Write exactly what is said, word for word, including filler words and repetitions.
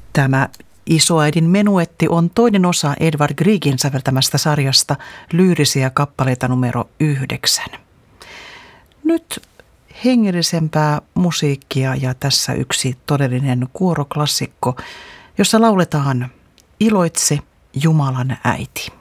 Tämä Isoäidin menuetti on toinen osa Edvard Griegin säveltämästä sarjasta Lyyrisiä kappaleita numero yhdeksän. Nyt hengellisempää musiikkia ja tässä yksi todellinen kuoroklassikko, jossa lauletaan Iloitse Jumalan äiti.